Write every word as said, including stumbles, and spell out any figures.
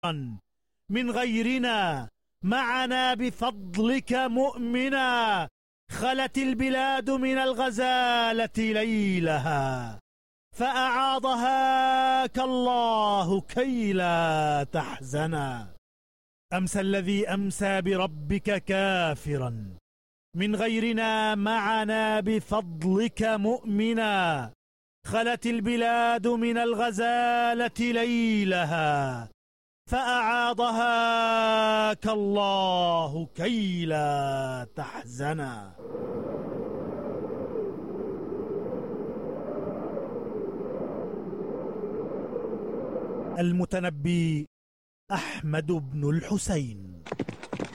من غيرنا معنا بفضلك مؤمنا، خلت البلاد من الغزالة ليلها فأعاضهاك الله كي لا تحزنا. أمسى الذي أمسى بربك كافرا، من غيرنا معنا بفضلك مؤمنا، خلت البلاد من الغزالة ليلها فأعاضهاك الله كي لا تحزنا. المتنبي أحمد بن الحسين.